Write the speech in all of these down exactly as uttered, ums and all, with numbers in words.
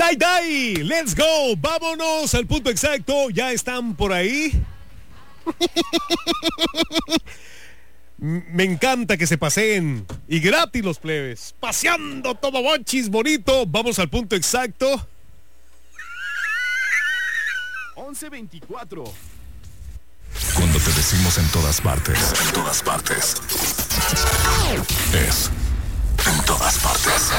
Dai, dai, let's go, vámonos al punto exacto, ya están por ahí. Me encanta que se paseen y gratis los plebes, paseando Tomobochis bonito, vamos al punto exacto. once veinticuatro. Cuando te decimos en todas partes, en todas partes, es en todas partes.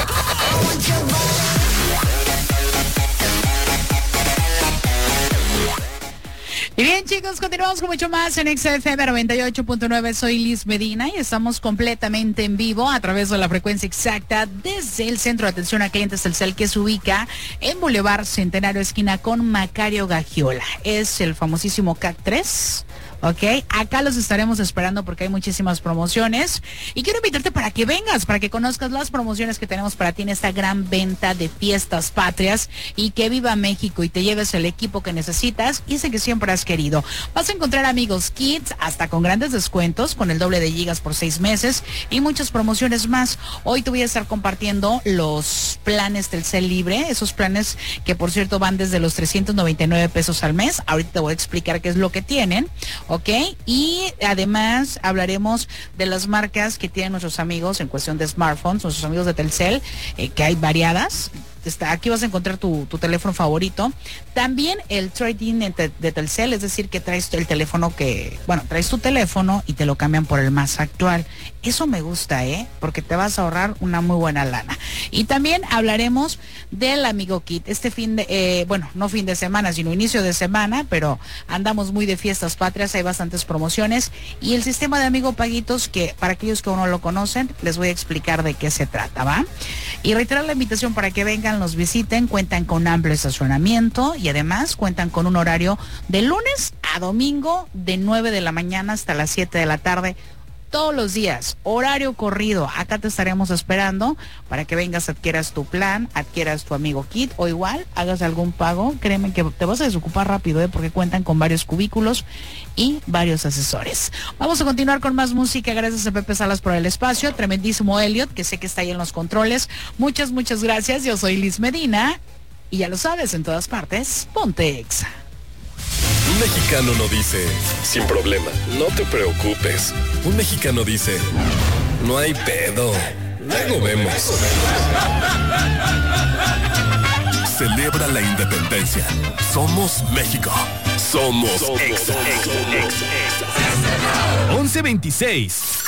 Y bien, chicos, continuamos con mucho más en X F M noventa y ocho punto nueve. Soy Liz Medina y estamos completamente en vivo a través de la frecuencia exacta desde el Centro de Atención a Clientes Telcel, que se ubica en Boulevard Centenario, esquina con Macario Gagiola. Es el famosísimo C A C tres. Ok, acá los estaremos esperando porque hay muchísimas promociones y quiero invitarte para que vengas, para que conozcas las promociones que tenemos para ti en esta gran venta de fiestas patrias y que viva México y te lleves el equipo que necesitas y ese que siempre has querido. Vas a encontrar amigos Kids hasta con grandes descuentos, con el doble de gigas por seis meses y muchas promociones más. Hoy te voy a estar compartiendo los planes Telcel Libre, esos planes que por cierto van desde los trescientos noventa y nueve pesos al mes. Ahorita te voy a explicar qué es lo que tienen. ¿Ok? Y además hablaremos de las marcas que tienen nuestros amigos en cuestión de smartphones, nuestros amigos de Telcel, eh, que hay variadas. Está, aquí vas a encontrar tu, tu teléfono favorito. También el trading de, de Telcel, es decir, que traes el teléfono que, bueno, traes tu teléfono y te lo cambian por el más actual. Eso me gusta, ¿eh? Porque te vas a ahorrar una muy buena lana. Y también hablaremos del Amigo Kit. Este fin de, eh, bueno, no fin de semana, sino inicio de semana, pero andamos muy de fiestas patrias, hay bastantes promociones. Y el sistema de Amigo Paguitos, que para aquellos que aún no lo conocen, les voy a explicar de qué se trata, ¿va? Y reiterar la invitación para que vengan, nos visiten, cuentan con amplio estacionamiento y además cuentan con un horario de lunes a domingo de nueve de la mañana hasta las siete de la tarde. Todos los días, horario corrido. Acá te estaremos esperando para que vengas, adquieras tu plan, adquieras tu Amigo Kit o igual hagas algún pago. Créeme que te vas a desocupar rápido, ¿eh? Porque cuentan con varios cubículos y varios asesores. Vamos a continuar con más música. Gracias a Pepe Salas por el espacio. Tremendísimo Elliot, que sé que está ahí en los controles. Muchas, muchas gracias. Yo soy Liz Medina y ya lo sabes, en todas partes, ponte Exa. Un mexicano no dice, sin problema, no te preocupes. Un mexicano dice, no hay pedo, luego vemos. Celebra la independencia. Somos México. Somos Exa. once veintiséis.